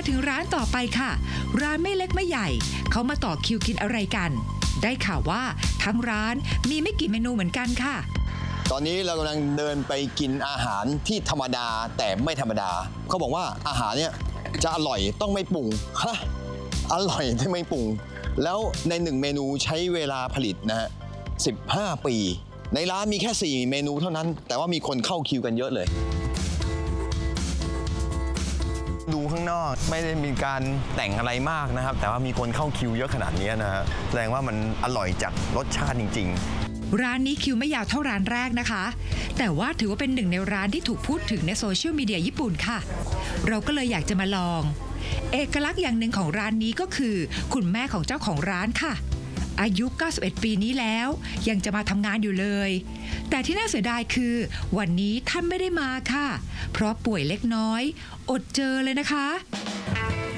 ถึงร้านต่อไปค่ะร้านไม่เล็กไม่ใหญ่เขามาต่อคิวกินอะไรกันได้ข่าวว่าทั้งร้านมีไม่กี่เมนูเหมือนกันค่ะตอนนี้เรากำลังเดินไปกินอาหารที่ธรรมดาแต่ไม่ธรรมดาเขาบอกว่าอาหารเนี่ยจะอร่อยต้องไม่ปรุงฮะอร่อยที่ไม่ปรุงแล้วใน1เมนูใช้เวลาผลิตนะฮะ15 ปีในร้านมีแค่4เมนูเท่านั้นแต่ว่ามีคนเข้าคิวกันเยอะเลยดูข้างนอกไม่ได้มีการแต่งอะไรมากนะครับแต่ว่ามีคนเข้าคิวเยอะขนาดนี้นะฮะแสดงว่ามันอร่อยจากรสชาติจริงๆร้านนี้คิวไม่ยาวเท่าร้านแรกนะคะแต่ว่าถือว่าเป็นหนึ่งในร้านที่ถูกพูดถึงในโซเชียลมีเดียญี่ปุ่นค่ะเราก็เลยอยากจะมาลองเอกลักษณ์อย่างหนึ่งของร้านนี้ก็คือคุณแม่ของเจ้าของร้านค่ะอายุ91ปีนี้แล้วยังจะมาทำงานอยู่เลยแต่ที่น่าเสียดายคือวันนี้ท่านไม่ได้มาค่ะเพราะป่วยเล็กน้อยอดเจอเลยนะคะ